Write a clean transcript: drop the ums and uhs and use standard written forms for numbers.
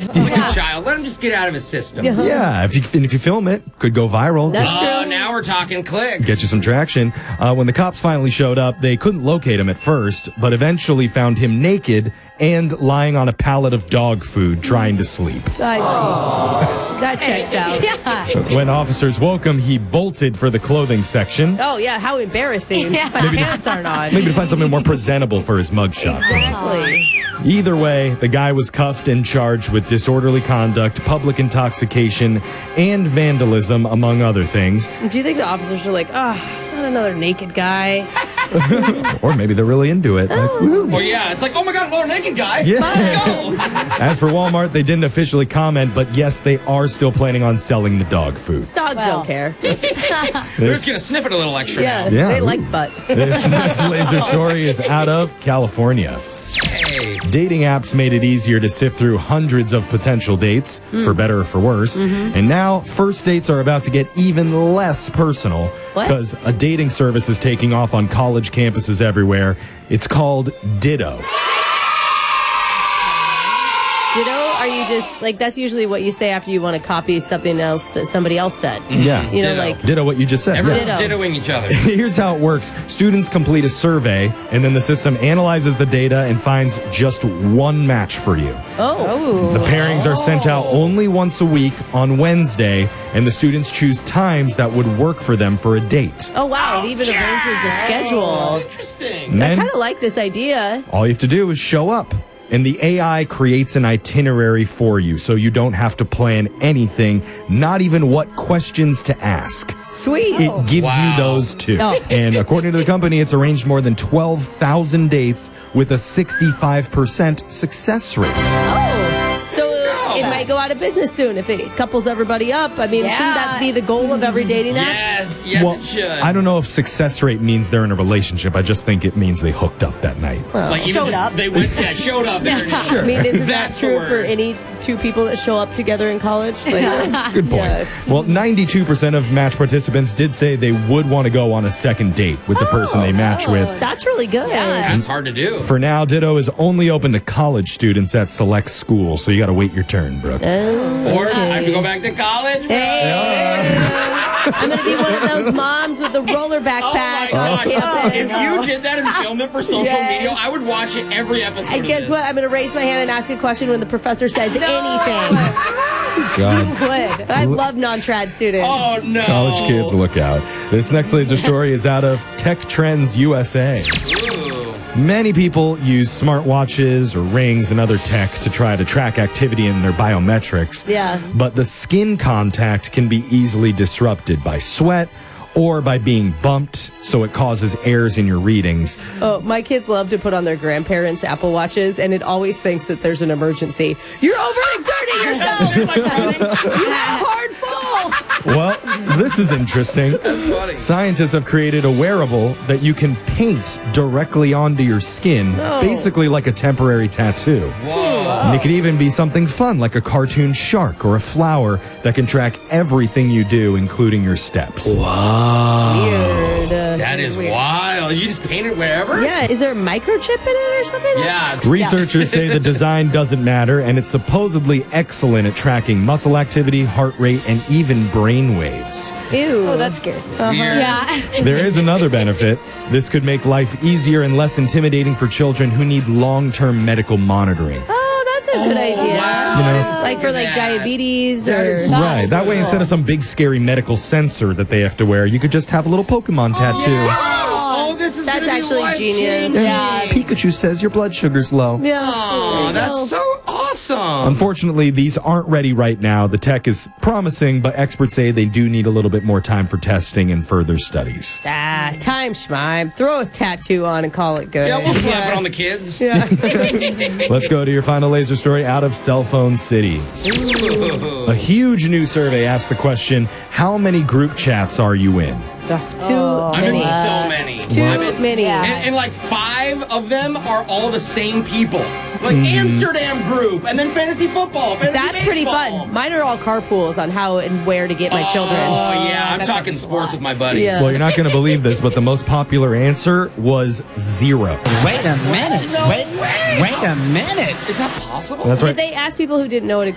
Like a child. Let him just get out of his system. Yeah, if you film it, could go viral. That's true. Now we're talking clicks. Get you some traction. When the cops finally showed up, they couldn't locate him at first, but eventually found him naked and lying on a pallet of dog food trying to sleep. I see. That checks out. Yeah. When officers woke him, he bolted for the clothing section. Oh, yeah, how embarrassing. Yeah. My pants aren't on. Maybe to find something more presentable for his mugshot. Exactly. Either way, the guy was cuffed and charged with disorderly conduct, public intoxication, and vandalism, among other things. Do you think the officers are like, not another naked guy? Or maybe they're really into it. Like, woo. Well, yeah, it's like, oh my God, another naked guy. Yeah. Let's go. As for Walmart, they didn't officially comment, but yes, they are still planning on selling the dog food. Dogs don't care. They're just going to sniff it a little extra Yeah, now. Yeah. they like butt. This next laser story is out of California. Hey. Dating apps made it easier to sift through hundreds of potential dates, for better or for worse. And now, first dates are about to get even less personal What? because a dating service is taking off on college campuses everywhere. It's called Ditto. Ditto, are you just, like, that's usually what you say after you want to copy something else that somebody else said. Yeah. You know, Ditto. like, Ditto what you just said. Everyone's Ditto. dittoing each other. Here's how it works. Students complete a survey, and then the system analyzes the data and finds just one match for you. The pairings are sent out only once a week on Wednesday, and the students choose times that would work for them for a date. oh, wow, it even arranges the schedule. Interesting. And I then kind of like this idea. all you have to do is show up. And the AI creates an itinerary for you, so you don't have to plan anything, not even what questions to ask. Sweet. It gives you those too. Oh. And according to the company, it's arranged more than 12,000 dates with a 65% success rate. So it might go out of business soon if it couples everybody up. I mean, shouldn't that be the goal of every dating app? Yes, Well, it should. I don't know if success rate means they're in a relationship. I just think it means they hooked up that night. Like even Showed just, up. They went, showed up. There. I mean, isn't that That's the true word. for any two people that show up together in college? Like, Good point. Yeah. Well, 92% of match participants did say they would want to go on a second date with the person they match with. that's really good. That's hard to do. For now, Ditto is only open to college students at select schools, so you got to wait your turn, Brooke. Or it's time to go back to college. bro. I'm going to be one of those moms with the roller Oh my backpack God. on campus. If you did that and filmed it for social Yes. media, I would watch it every episode. And guess of what? this. I'm going to raise my hand and ask a question when the professor says anything. God. Would. I love non-trad students. Oh no. College kids, look out. This next laser story is out of Tech Trends USA. Many people use smartwatches or rings and other tech to try to track activity in their biometrics. Yeah. But the skin contact can be easily disrupted by sweat or by being bumped, so it causes errors in your readings. Oh, my kids love to put on their grandparents' Apple Watches, and it always thinks that there's an emergency. You're overexerting yourself. You had a hard fall. Well, this is interesting. funny. Scientists have created a wearable that you can paint directly onto your skin, basically like a temporary tattoo. Whoa. And it could even be something fun like a cartoon shark or a flower that can track everything you do, including your steps. Weird. That is wild. You just paint it wherever? Yeah, is there a microchip in it or something? Yeah. Researchers say the design doesn't matter, and it's supposedly excellent at tracking muscle activity, heart rate, and even brain waves. Ew. Oh, that scares me. Weird. Yeah. There is another benefit. This could make life easier and less intimidating for children who need long-term medical monitoring. Oh, that's a good idea. Wow. You know, Like for like That. diabetes That or... is- Right. That way, instead of some big, scary medical sensor that they have to wear, you could just have a little Pokemon tattoo. Oh, this is That's gonna be actually life-changing. genius. Yeah. Pikachu says your blood sugar's low. Yeah. Oh, that's so awesome. Unfortunately, these aren't ready right now. The tech is promising, but experts say they do need a little bit more time for testing and further studies. Time schmime. Throw a tattoo on and call it good. Yeah, we'll slap it on the kids. Let's go to your final laser story out of Cell Phone City. A huge new survey asked the question, how many group chats are you in? Too I'm in many. so many. Too I'm in- many. Yeah. And like 5 of them are all the same people. Like Amsterdam group, and then fantasy football, fantasy That's pretty baseball. fun. Mine are all carpools on how and where to get my children. Oh yeah, I'm talking sports with my buddies. Yeah. Well, you're not going to believe this, but the most popular answer was 0. Wait a minute. Wait a minute. Is that possible? That's Did right. they ask people who didn't know what a